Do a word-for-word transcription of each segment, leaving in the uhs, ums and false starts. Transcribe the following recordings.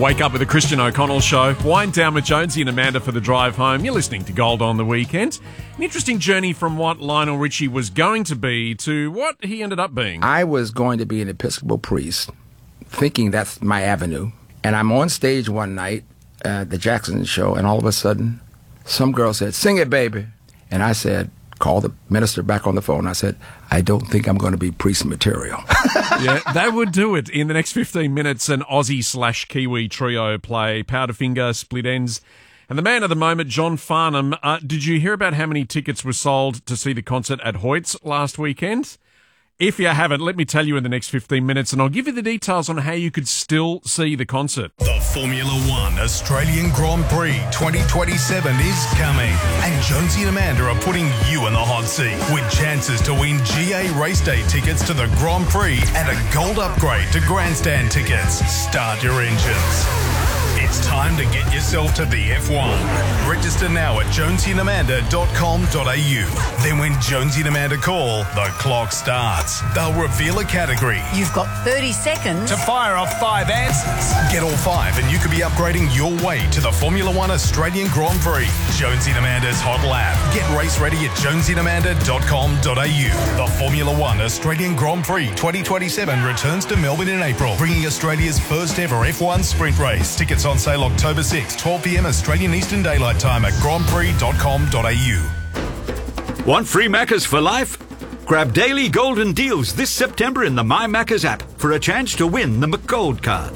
Wake up with the Christian O'Connell Show. Wind down with Jonesy and Amanda for the drive home. You're listening to Gold on the Weekend. An interesting journey from what Lionel Richie was going to be to what he ended up being. I was going to be an Episcopal priest, thinking that's my avenue. And I'm on stage one night at the Jackson show, and all of a sudden, some girl said, "Sing it, baby." And I said, called the minister back on the phone. I said, "I don't think I'm going to be priest material." Yeah, that would do it. In the next fifteen minutes, an Aussie slash Kiwi trio play Powderfinger, Split Ends, and the man of the moment, John Farnham. Uh, did you hear about how many tickets were sold to see the concert at Hoyt's last weekend? If you haven't, let me tell you in the next fifteen minutes, and I'll give you the details on how you could still see the concert. The Formula One Australian Grand Prix twenty twenty-seven is coming, and Jonesy and Amanda are putting you in the hot seat with chances to win G A race day tickets to the Grand Prix and a gold upgrade to grandstand tickets. Start your engines. It's time to get yourself to the F one. Register now at jonesy and amanda dot com dot a u. Then when Jonesy and Amanda call, the clock starts. They'll reveal a category. You've got thirty seconds to fire off five answers. Get all five and you could be upgrading your way to the Formula One Australian Grand Prix. Jonesy and Amanda's Hot Lap. Get race ready at jonesy and amanda dot com dot a u. The Formula One Australian Grand Prix twenty twenty-seven returns to Melbourne in April, bringing Australia's first ever F one sprint race. Tickets on sale October sixth, twelve p m Australian Eastern Daylight Time at grand prix dot com dot a u. Want free Maccas for life? Grab daily golden deals this September in the My Maccas app for a chance to win the McGold card.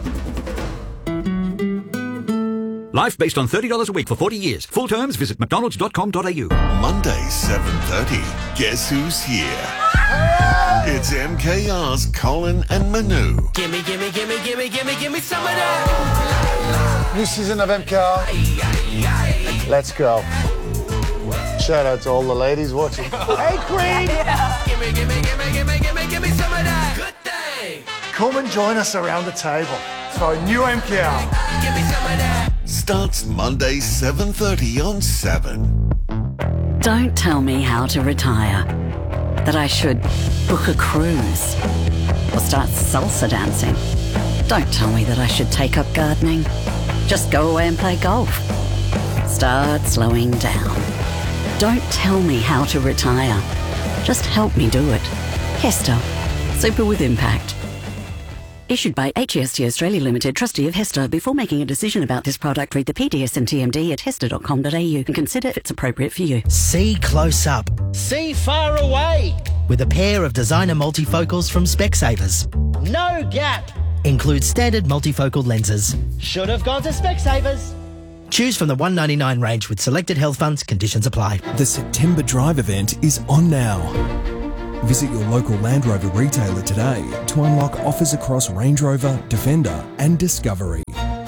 Life based on thirty dollars a week for forty years. Full terms, visit mcdonalds dot com dot a u. Monday, seven thirty. Guess who's here? It's M K R's Colin and Manu. Gimme, gimme, gimme, gimme, gimme, gimme some of that. New season of M K R. Let's go. Shout out to all the ladies watching. Hey, Queen! Yeah. Gimme, gimme, gimme, gimme, gimme, gimme some of that. Good thing. Come and join us around the table for a new M K R. Give me some of that. Starts Monday, seven thirty on seven. Don't tell me how to retire. That I should book a cruise or start salsa dancing. Don't tell me that I should take up gardening. Just go away and play golf. Start slowing down. Don't tell me how to retire. Just help me do it. Hester. Super with impact. Issued by H E S T Australia Limited, trustee of Hester. Before making a decision about this product, read the P D S and T M D at hester dot com dot a u and consider if it's appropriate for you. See close up. See far away. With a pair of designer multifocals from Specsavers. No gap. Includes standard multifocal lenses. Should have gone to Specsavers. Choose from the one ninety-nine range with selected health funds. Conditions apply. The September Drive event is on now. Visit your local Land Rover retailer today to unlock offers across Range Rover, Defender and Discovery.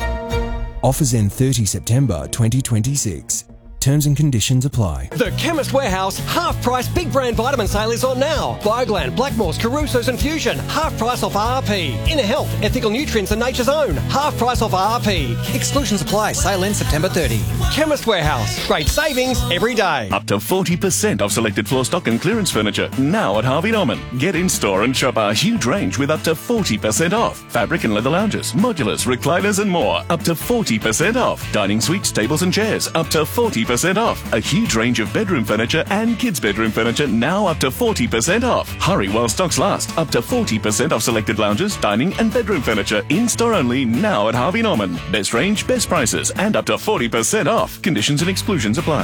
Offers end thirtieth September twenty twenty-six. Terms and conditions apply. The Chemist Warehouse half-price big brand vitamin sale is on now. Bioglan, Blackmore's, Caruso's and Fusion, half price off R R P. Inner Health, Ethical Nutrients and Nature's Own, half price off R R P. Exclusions apply. Sale ends September thirtieth. Chemist Warehouse. Great savings every day. Up to forty percent off selected floor stock and clearance furniture now at Harvey Norman. Get in store and shop our huge range with up to forty percent off. Fabric and leather lounges, modulars, recliners and more. Up to forty percent off. Dining suites, tables and chairs. Up to forty percent off. A huge range of bedroom furniture and kids' bedroom furniture now up to forty percent off. Hurry while stocks last. Up to forty percent off selected lounges, dining and bedroom furniture in store only now at Harvey Norman. Best range, best prices and up to forty percent off. Conditions and exclusions apply.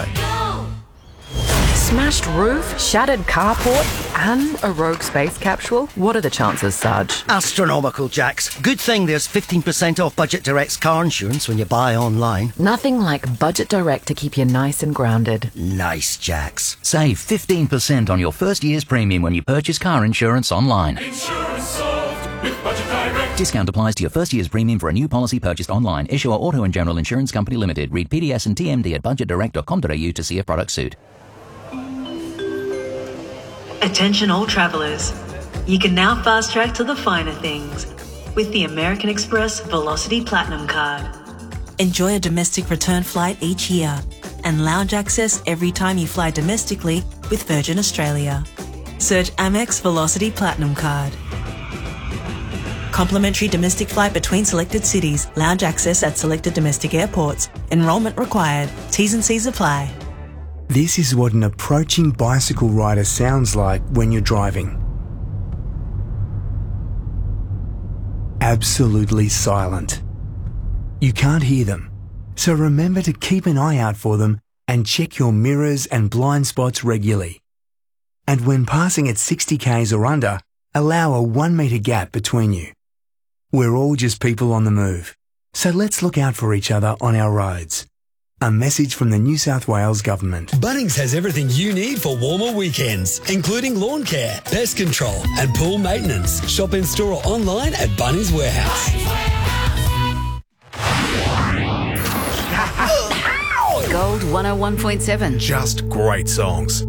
Smashed roof, shattered carport, and a rogue space capsule? What are the chances, Sarge? Astronomical, Jax. Good thing there's fifteen percent off Budget Direct's car insurance when you buy online. Nothing like Budget Direct to keep you nice and grounded. Nice, Jax. Save fifteen percent on your first year's premium when you purchase car insurance online. Insurance solved with Budget Direct. Discount applies to your first year's premium for a new policy purchased online. Issuer Auto and General Insurance Company Limited. Read P D S and T M D at budget direct dot com dot a u to see a product suit. Attention all travellers. You can now fast track to the finer things with the American Express Velocity Platinum Card. Enjoy a domestic return flight each year and lounge access every time you fly domestically with Virgin Australia. Search Amex Velocity Platinum Card. Complimentary domestic flight between selected cities. Lounge access at selected domestic airports. Enrolment required. T's and C's apply. This is what an approaching bicycle rider sounds like when you're driving. Absolutely silent. You can't hear them, so remember to keep an eye out for them and check your mirrors and blind spots regularly. And when passing at sixty kays or under, allow a one metre gap between you. We're all just people on the move, so let's look out for each other on our roads. A message from the New South Wales Government. Bunnings has everything you need for warmer weekends, including lawn care, pest control and pool maintenance. Shop in store or online at Bunnings Warehouse. Gold one oh one point seven. Just great songs.